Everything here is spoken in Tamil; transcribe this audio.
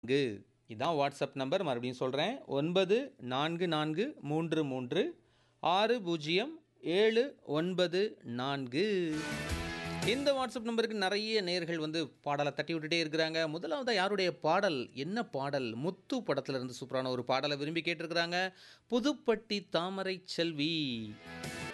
கு இதான் வாட்ஸ்அப் நம்பர். மறுபடியும் சொல்கிறேன், 9433600794. இந்த வாட்ஸ்அப் நம்பருக்கு நிறைய நேயர்கள் வந்து பாடலை தட்டி விட்டுட்டே இருக்கிறாங்க. முதலாவதாக யாருடைய பாடல், என்ன பாடல்? முத்து படத்துல இருந்து சூப்பரான ஒரு பாடலை விரும்பி கேட்டிருக்கிறாங்க. புதுப்பட்டி தாமரை செல்வி.